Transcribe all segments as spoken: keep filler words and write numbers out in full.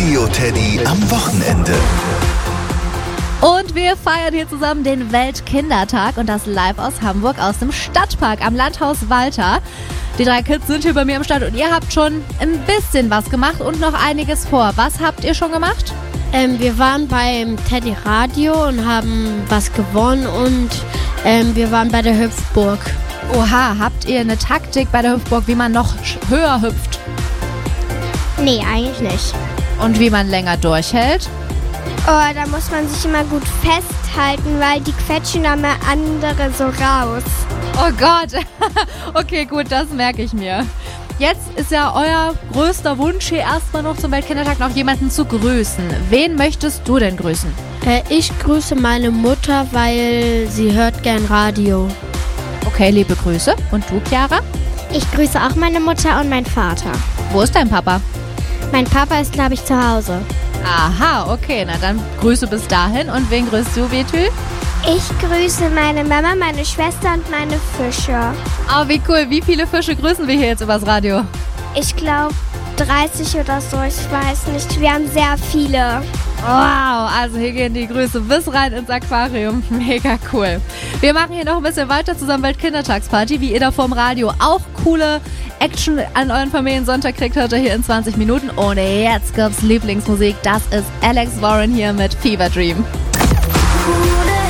Radio Teddy am Wochenende. Und wir feiern hier zusammen den Weltkindertag und das live aus Hamburg aus dem Stadtpark am Landhaus Walter. Die drei Kids sind hier bei mir am Start und ihr habt schon ein bisschen was gemacht und noch einiges vor. Was habt ihr schon gemacht? Ähm, wir waren beim Teddy Radio und haben was gewonnen und ähm, wir waren bei der Hüpfburg. Oha, habt ihr eine Taktik bei der Hüpfburg, wie man noch höher hüpft Nee, eigentlich nicht. und wie man länger durchhält? Oh, da muss man sich immer gut festhalten, weil die quetschen dann mal andere so raus. Oh Gott, okay, gut, das merke ich mir. Jetzt ist ja euer größter Wunsch hier erstmal noch zum Weltkindertag noch jemanden zu grüßen. Wen möchtest du denn grüßen? Äh, ich grüße meine Mutter, weil sie hört gern Radio. Okay, liebe Grüße. Und du, Chiara? Ich grüße auch meine Mutter und meinen Vater. Wo ist dein Papa? Mein Papa ist, glaube ich, zu Hause. Aha, okay, na dann Grüße bis dahin. Und wen grüßt du, Betül? Ich grüße meine Mama, meine Schwester und meine Fische. Oh, wie cool. Wie viele Fische grüßen wir hier jetzt übers Radio? Ich glaube dreißig oder so, ich weiß nicht. Wir haben sehr viele. Wow, also hier gehen die Grüße bis rein ins Aquarium. Mega cool. Wir machen hier noch ein bisschen weiter zusammen Weltkindertagsparty, wie ihr da vorm Radio auch coole Action an euren Familiensonntag kriegt, hört ihr hier in zwanzig Minuten. Und jetzt gibt's Lieblingsmusik. Das ist Alex Warren hier mit Fever Dream.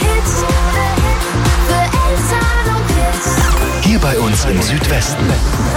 Hier bei uns im Südwesten.